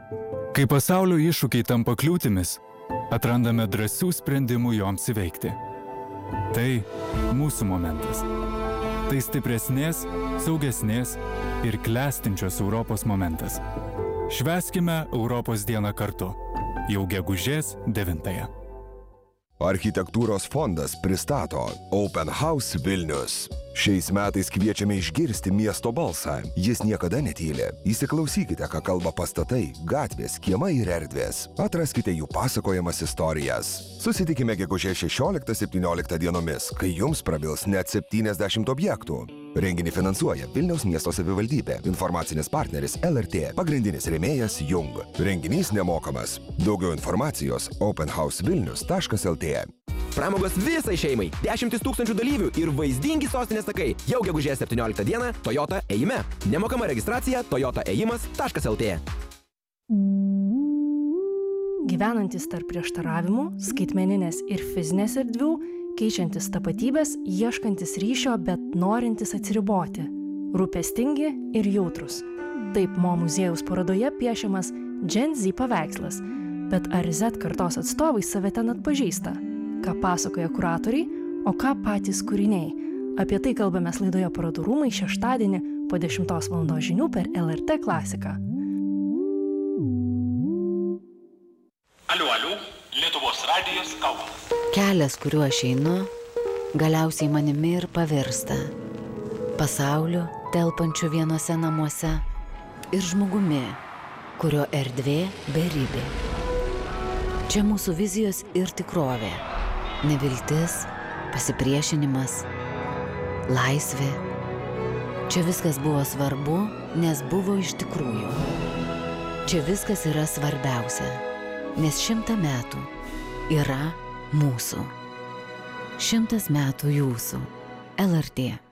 Kai pasaulio iššūkiai tampa kliūtimis, atrandame drąsių sprendimų joms įveikti. Tai mūsų momentas. Tai stipresnės, saugesnės ir klestinčios Europos momentas. Švęskime Europos dieną kartu. Jau gegužės 9. Architektūros fondas pristato Open House Vilnius. Šiais metais kviečiame išgirsti miesto balsą. Jis niekada netyli. Įsiklausykite, ką kalba pastatai, gatvės, kiemai ir erdvės. Atraskite jų pasakojamas istorijas. Susitikime gegužės 16-17 dienomis, kai jums prabils net 70 objektų. Renginį finansuoja Vilniaus miesto savivaldybė, informacinis partneris LRT, pagrindinis rėmėjas Jung. Renginys nemokamas. Daugiau informacijos openhousevilnius.lt. Pramogos visai šeimai, 10 000 dalyvių ir vaizdingi sostinės takai. Jau gegužės 17 dieną Toyota ėjime. Nemokama registracija toyotaėjimas.lt. Gyvenantis tarp prieštaravimų, skaitmeninės ir fizinės erdvių, keičiantis tapatybės, ieškantis ryšio, bet norintis atsiriboti. Rūpestingi ir jautrus. Taip Mo muziejaus parodoje piešiamas Gen Z paveikslas. Bet ar Z kartos atstovai save ten atpažįsta? Ką pasakoja kuratoriai, o ką patys kūriniai? Apie tai kalbamės laidoje Parodų rūmai šeštadienį po 10 val. Žinių per LRT klasiką. Aliu, Lietuvos radijos kalba. Kelias, kuriuo aš einu, galiausiai manimi ir pavirsta. Pasauliu, telpančiu vienose namuose ir žmogumi, kurio erdvė beribė. Čia mūsų vizijos ir tikrovė. Neviltis, pasipriešinimas, laisvė. Čia viskas buvo svarbu, nes buvo iš tikrųjų. Čia viskas yra svarbiausia, nes 100 metų yra mūsų. 100 metų jūsų. LRT.